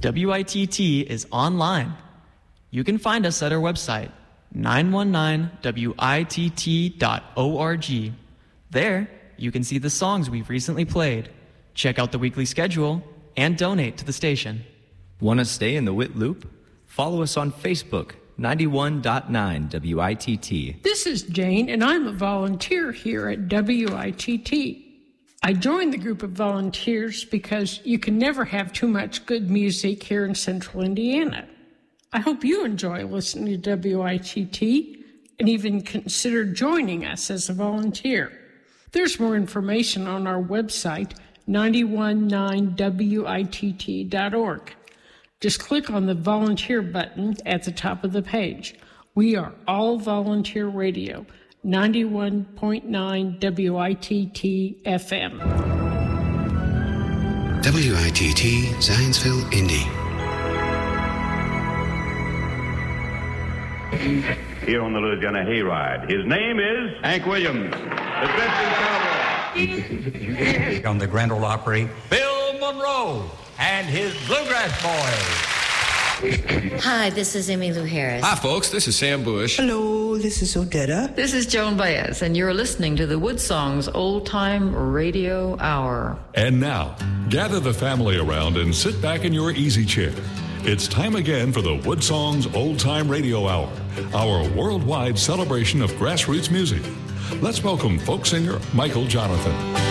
WITT is online. You can find us at our website, 919witt.org. There, you can see the songs we've recently played, check out the weekly schedule, and donate to the station. Want to stay in the WIT loop? Follow us on Facebook, 91.9 WITT. This is Jane, and I'm a volunteer here at WITT. I joined the group of volunteers because you can never have too much good music here in Central Indiana. I hope you enjoy listening to WITT and even consider joining us as a volunteer. There's more information on our website, 919witt.org. Just click on the volunteer button at the top of the page. We are all volunteer radio, 91.9 WITT FM. WITT Zionsville, Indy. Here on the Louisiana Hayride. His name is Hank Williams, the drifting cowboy. On the Grand Ole Opry, Bill Monroe and his Bluegrass Boys. Hi, this is Emmylou Harris. Hi, folks. This is Sam Bush. Hello, this is Odetta. This is Joan Baez, and you're listening to the Wood Songs Old Time Radio Hour. And now, gather the family around and sit back in your easy chair. It's time again for the Wood Songs Old Time Radio Hour, our worldwide celebration of grassroots music. Let's welcome folk singer Michael Jonathan.